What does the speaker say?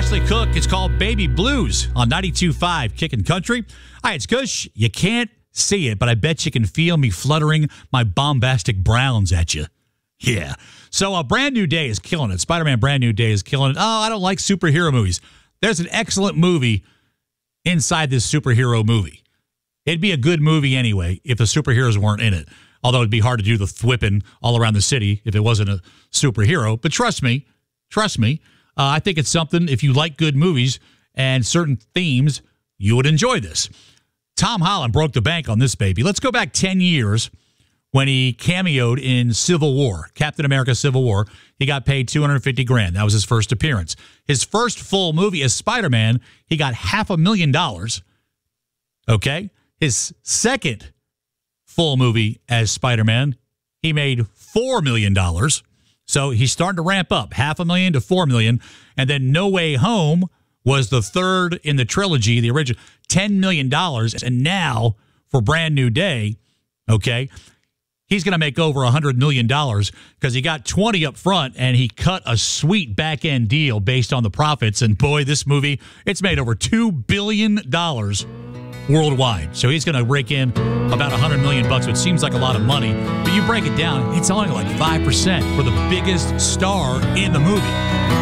Ashley Cook. It's called Baby Blues on 92.5 Kickin' Country. Hi, it's Kush. You can't see it, but I bet you can feel me fluttering my bombastic browns at you. Yeah. So a Brand New Day is killing it. Spider-Man Brand New Day is killing it. Oh, I don't like superhero movies. There's an excellent movie inside this superhero movie. It'd be a good movie anyway if the superheroes weren't in it. Although it'd be hard to do the whipping all around the city if it wasn't a superhero. But trust me, I think it's something, if you like good movies and certain themes, you would enjoy this. Tom Holland broke the bank on this baby. Let's go back 10 years when he cameoed in Civil War, Captain America Civil War. He got paid $250,000. That was his first appearance. His first full movie as Spider-Man, he got $500,000. Okay? His second full movie as Spider-Man, he made $4 million. So he's starting to ramp up, $500,000 to $4 million. And then No Way Home was the third in the trilogy, the original, $10 million. And now for Brand New Day, okay, he's going to make over $100 million because he got 20 up front and he cut a sweet back end deal based on the profits. And boy, this movie, it's made over $2 billion worldwide. So he's going to rake in about $100 million, which seems like a lot of money. But you break it down, it's only like 5% for the biggest star in the movie.